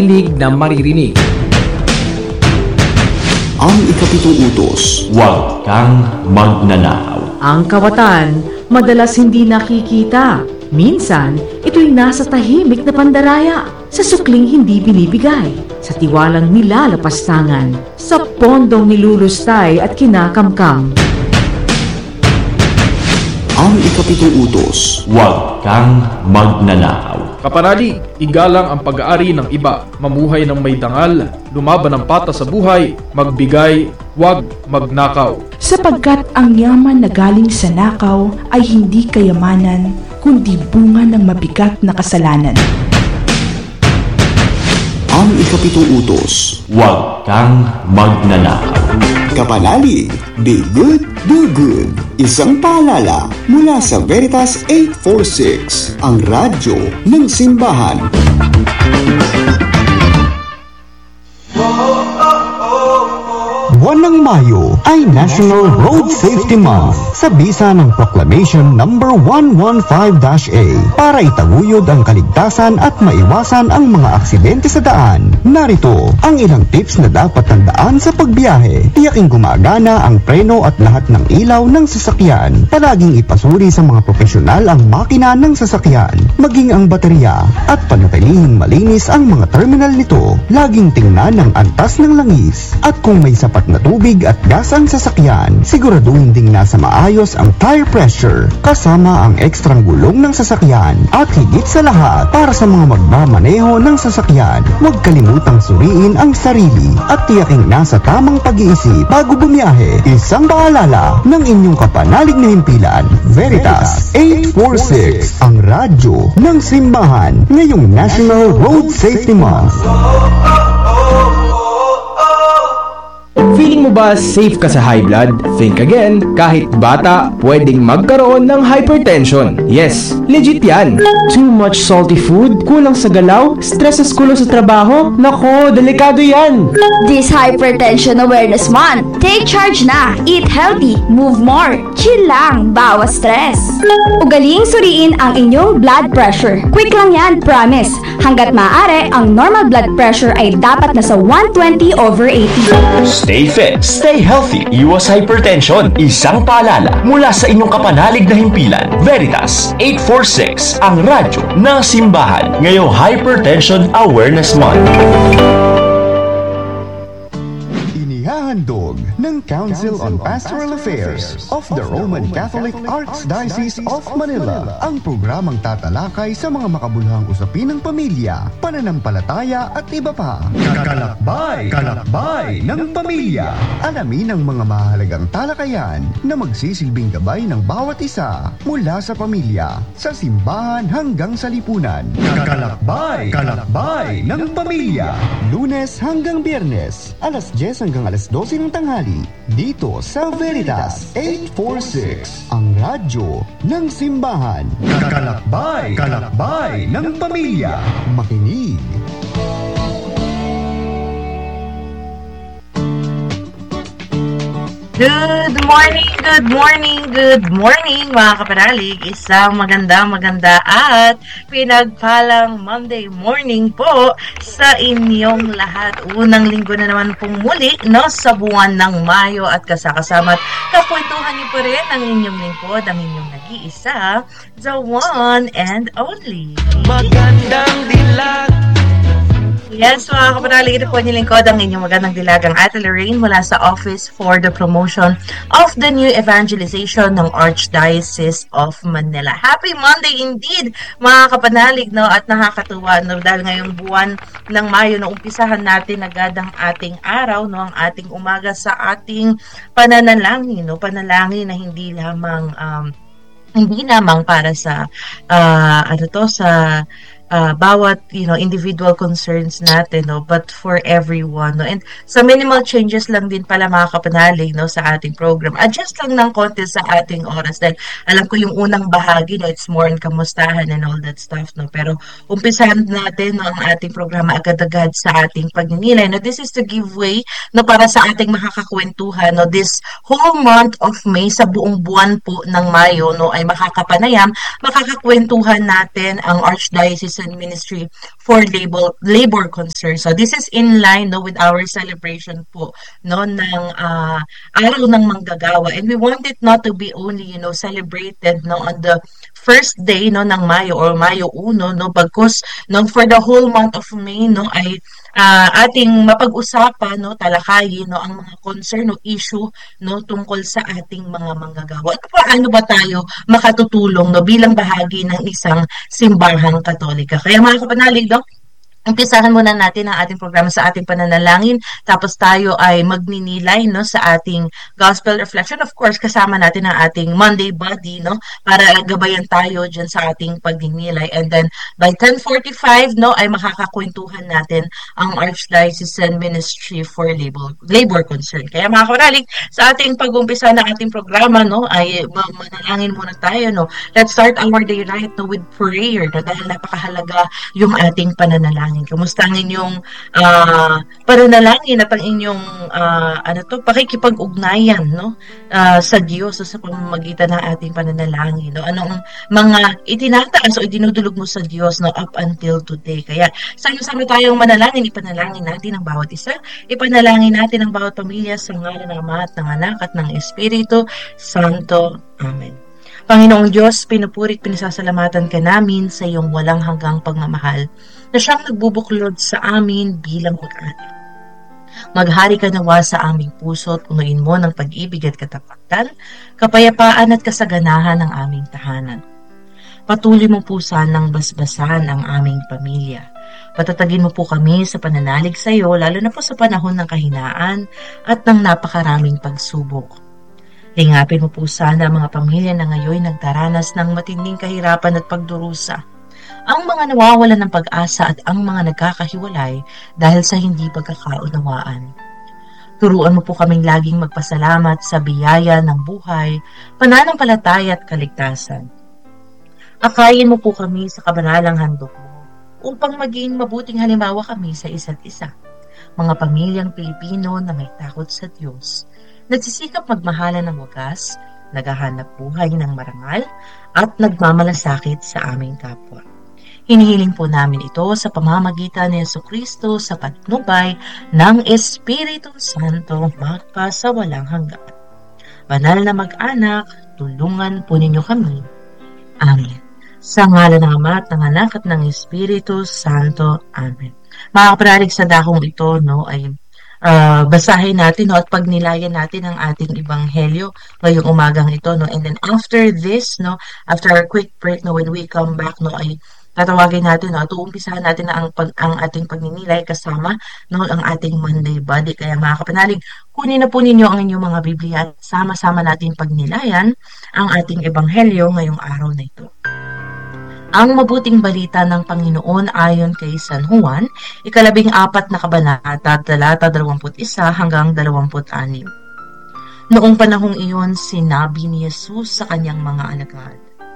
Lig na maririnig. Ang ikapitong utos, huwag kang magnanakaw. Ang kawatan, madalas hindi nakikita. Minsan, ito'y nasa tahimik na pandaraya, sa sukling hindi binibigay, sa tiwalang nilalapastangan, sa pondong nilulustay at kinakamkam. Ang ikapitong utos, huwag kang magnanakaw. Kapanalig, igalang ang pag-aari ng iba, mamuhay ng may dangal, lumaban ng patas sa buhay, magbigay, huwag magnakaw. Sapagkat ang yaman na galing sa nakaw ay hindi kayamanan, kundi bunga ng mabigat na kasalanan. Ang ikapitong utos, huwag kang magnanakaw. Kapanalig, be good, do good. Isang paalala mula sa Veritas 846, ang radyo ng simbahan. Buwan ng Mayo ay National Road Safety Month sa bisa ng Proclamation No. 115-A para itaguyod ang kaligtasan at maiwasan ang mga aksidente sa daan. Narito ang ilang tips na dapat tandaan sa pagbiyahe. Tiyaking gumagana ang preno at lahat ng ilaw ng sasakyan. Palaging ipasuri sa mga profesional ang makina ng sasakyan, maging ang baterya, at panatilihing malinis ang mga terminal nito. Laging tingnan ang antas ng langis, at kung may sapat na tubig at gas ang sasakyan, siguraduhin ding nasa maayos ang tire pressure kasama ang ekstrang gulong ng sasakyan. At higit sa lahat, para sa mga magmamaneho ng sasakyan, huwag kalimutang suriin ang sarili at tiyaking nasa tamang pag-iisip bago bumiyahe. Isang paalala ng inyong kapanalig na himpilan, Veritas 846, ang radyo ng simbahan ngayong National Road Safety Month. Feeling mo ba safe ka sa high blood? Think again. Kahit bata, pwedeng magkaroon ng hypertension. Yes, legit yan. Too much salty food, kulang sa galaw, stress sa school o sa trabaho. Nako, delikado yan. This Hypertension Awareness Month, take charge na. Eat healthy, move more, chill lang, bawas stress. Ugaling suriin ang inyong blood pressure. Quick lang yan, promise. Hanggat maaari, ang normal blood pressure ay dapat nasa 120/80. Stay fit, stay healthy, iwas hypertension. Isang paalala mula sa inyong kapanalig na himpilan, Veritas 846, ang radyo ng simbahan ngayong Hypertension Awareness Month. Inihahandog ng Council on Pastoral Affairs of the Roman Catholic Archdiocese of Manila ang programang tatalakay sa mga makabuluhang usapin ng pamilya, pananampalataya at iba pa. Kalakbay ng pamilya. Alamin ang mga mahalagang talakayan na magsisilbing gabay ng bawat isa mula sa pamilya, sa simbahan hanggang sa lipunan. Kalakbay ng pamilya. Lunes hanggang Biyernes, alas 10 hanggang alas 12 ng tanghali, dito sa Veritas 846, ang radyo ng simbahan. Kalakbay ng pamilya. Makinig. Good morning mga kapanalig. Isang maganda at pinagpalang Monday morning po sa inyong lahat. Unang linggo na naman pong muli sa buwan ng Mayo at kasama kakwentuhan niyo po rin ang inyong lingkod, ang inyong nag-iisa, the one and only Magandang Dilag. Yes, mga kapanalig, ito po nilingkod ang inyong magandang dilagang Ate Lorraine mula sa Office for the Promotion of the New Evangelization ng Archdiocese of Manila. Happy Monday indeed, mga kapanalig, at nakakatuwa, dahil ngayong buwan ng Mayo na umpisahan natin agad ang ating araw, ang ating umaga sa ating pananalangin, panalangin na hindi lamang para sa bawat individual concerns natin, but for everyone, and sa minimal changes lang din pala mga kapanalig sa ating program. Adjust lang ng konti sa ating oras dahil alam ko yung unang bahagi, it's more in kamustahan and all that stuff, pero umpisahan natin ang ating programa agad-agad sa ating pagninilay. This is to give way para sa ating makakakwentuhan, this whole month of May, sa buong buwan po ng Mayo, ay makakakwentuhan natin ang Archdiocese Diocesan Ministry for Labor Concern. So this is in line with our celebration po ng Araw ng Manggagawa, and we want it not to be only celebrated on the first day ng Mayo or Mayo 1, bagkus for the whole month of May ay ating mapag-usapan, talakayin ang mga concern issue tungkol sa ating mga manggagawa. At paano ba tayo makatutulong bilang bahagi ng isang simbahang Katolika? Kaya mga kapanalig, umpisahan muna natin ang ating programa sa ating pananalangin, tapos tayo ay magninilay sa ating gospel reflection. Of course, kasama natin ang ating Monday Body para gabayan tayo dyan sa ating pagninilay. And then by 10:45 ay makakakwentuhan natin ang Archdiocesan Ministry for Labor Concern. Kaya mga kapanalig, sa ating pag-umpisa ng ating programa ay manalangin muna tayo. Let's start our day right with prayer dahil napakahalaga yung ating pananalangin. Kamusta ang inyong pananalangin at ang inyong pakikipag-ugnayan sa Diyos sa pamamagitan ng ating pananalangin? Anong mga itinataas o idinudulog mo sa Diyos up until today? Kaya sama-sama tayong manalangin, ipanalangin natin ang bawat isa, ipanalangin natin ang bawat pamilya sa ngalan ng Ama at ng Anak at ng Espiritu Santo. Amen. Panginoong Diyos, pinupurit, pinasasalamatan ka namin sa iyong walang hanggang pagmamahal na siyang nagbubuklod sa amin bilang mag-anak. Maghari ka nawa sa aming puso at punuin mo ng pag-ibig at katapatan, kapayapaan at kasaganahan ng aming tahanan. Patuloy mo po sanang basbasan ang aming pamilya. Patatagin mo po kami sa pananalig sa iyo, lalo na po sa panahon ng kahinaan at ng napakaraming pagsubok. Lingapin mo po sana ang mga pamilya na ngayon nagdaranas ng matinding kahirapan at pagdurusa. Ang mga nawawalan ng pag-asa at ang mga nagkakahiwalay dahil sa hindi pagkakaunawaan. Turuan mo po kaming laging magpasalamat sa biyaya ng buhay, pananampalataya at kaligtasan. Akayin mo po kami sa kabanalang handog mo upang maging mabuting halimbawa kami sa isa't isa. Mga pamilyang Pilipino na may takot sa Diyos, nagsisikap magmahalan ng wagas, naghahanap buhay ng marangal, at nagmamalasakit sa aming kapwa. Hinihiling po namin ito sa pamamagitan ni Jesucristo sa patnubay ng Espiritu Santo magpasawalang hanggan. Banal na mag-anak, tulungan po ninyo kami. Amen. Sa ngalan ng Ama at ng Anak at ng Espiritu Santo. Amen. Mga kapanalig, sa dakong ito ay basahin natin at pagnilayan natin ang ating ebanghelyo ngayong umagang ito and then after this after our quick break when we come back ay tatawagin natin at uumpisahan natin ang ating pagninilay kasama ang ating Monday Body. Kaya mga kapanalig, kunin na po ninyo ang inyong mga Biblia at sama-sama natin pagnilayan ang ating ebanghelyo ngayong araw na ito. Ang mabuting balita ng Panginoon ayon kay San Juan, 14 na kabanata, talata 21 hanggang 26. Noong panahong iyon, sinabi ni Jesus sa kanyang mga alagad,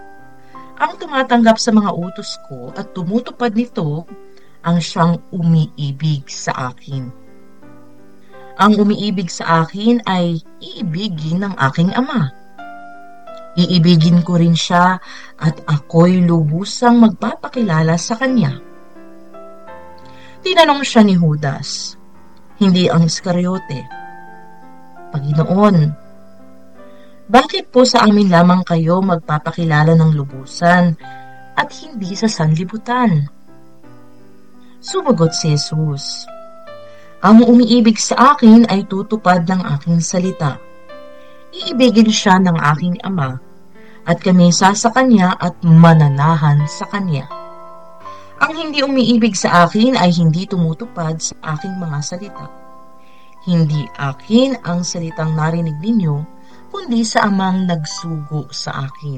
"Ang tumatanggap sa mga utos ko at tumutupad nito, ang siyang umiibig sa akin. Ang umiibig sa akin ay iibigin ng aking Ama. Iibigin ko rin siya at ako'y lubusang magpapakilala sa kanya." Tinanong siya ni Judas, hindi ang Iscariote, "Panginoon, bakit po sa amin lamang kayo magpapakilala ng lubusan at hindi sa sanlibutan?" Sumagot si Jesus, "Ang umiibig sa akin ay tutupad ng aking salita. Iibigin siya ng aking Ama, at kami sa kanya at mananahan sa kanya. Ang hindi umiibig sa akin ay hindi tumutupad sa aking mga salita. Hindi akin ang salitang narinig ninyo, kundi sa Amang nagsugo sa akin.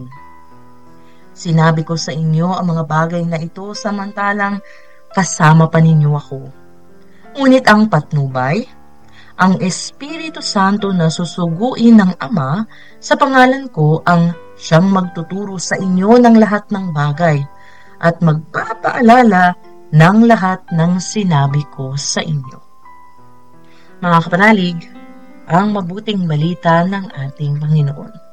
Sinabi ko sa inyo ang mga bagay na ito samantalang kasama pa ninyo ako. Ngunit ang patnubay, ang Espiritu Santo na susuguin ng Ama sa pangalan ko ang siyang magtuturo sa inyo ng lahat ng bagay at magpapaalala ng lahat ng sinabi ko sa inyo." Mga kapanalig, ang mabuting balita ng ating Panginoon.